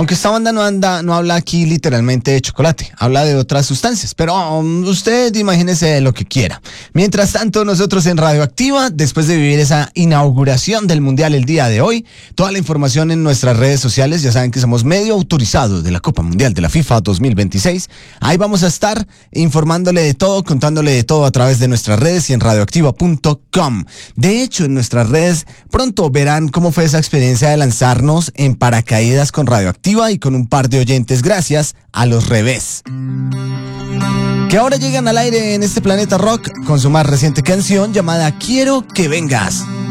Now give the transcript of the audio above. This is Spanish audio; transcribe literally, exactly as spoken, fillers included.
Aunque esta banda no anda, no habla aquí literalmente de chocolate, habla de otras sustancias, pero um, usted imagínese lo que quiera. Mientras tanto, nosotros en Radioactiva, después de vivir esa inauguración del Mundial el día de hoy, toda la información en nuestras redes sociales, ya saben que somos medio autorizados de la Copa Mundial de la FIFA dos mil veintiséis, ahí vamos a estar informándole de todo, contándole de todo a través de nuestras redes y en radioactiva punto com. De hecho, en nuestras redes pronto verán cómo fue esa experiencia de lanzarnos en paracaídas con Radioactiva y con un par de oyentes gracias a Los Revés, que ahora llegan al aire en este Planeta Rock con su más reciente canción llamada Quiero que vengas.